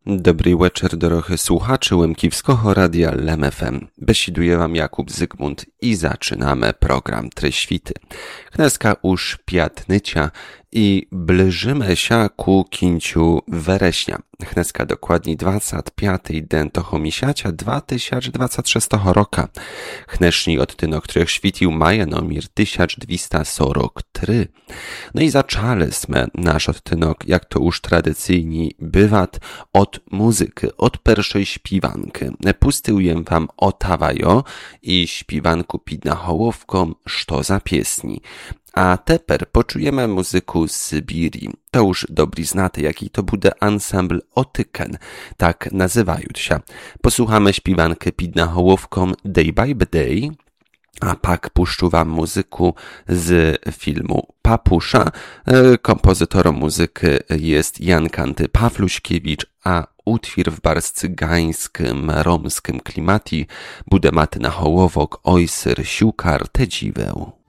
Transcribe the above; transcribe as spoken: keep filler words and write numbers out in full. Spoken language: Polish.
Dobry wieczór, drodzy słuchacze Łemkiwskiego Radia Lem F M. Besiduje wam Jakub Zygmunt i zaczynamy program Treświty. Kneska już piatnycia i bliżymy się ku kinciu wereśnia. Kneska dokładnie dwudziesty piąty den toho miesiąca dwa tysiące dwudziestego szóstego roku. Kneszni odtynok, których świecił maja numer tysiąc dwieście czterdzieści trzy. No i zaczęliśmy nasz odtynok, jak to już tradycyjnie bywa, od muzyki, od pierwszej śpiwanki. Pustyłem wam o Tawajo i śpiwanku pід Hołowką, što za piesni. A teper poczujemy muzyku z Sybirii. To już dobry znaty, jaki to bude ansambl Otyken, tak nazywają się. Posłuchamy śpiwankę pід Hołowką Day by Day, a pak puszczu wam muzyku z filmu Papusza. Kompozytorem muzyki jest Jan Kanty Pawluśkiewicz, a utwór w barcygańskim, romskim klimacie bude maty na Hołowok ojsyr siukar te dziweł.